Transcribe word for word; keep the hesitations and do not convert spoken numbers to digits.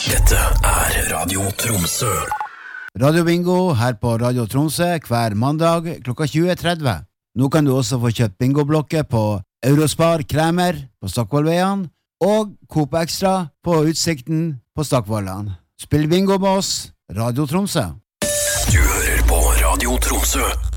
Dette er Radio Tromsø. Radio Bingo her på Radio Tromsø hver mandag klokka tjue tretti. Nå kan du også få kjøpt bingoblokker på Eurospar Kremer på Stokkvollveien og Coop Extra på Utsikten på Stokkvollan. Spill bingo med oss, Radio Tromsø. Du hører på Radio Tromsø.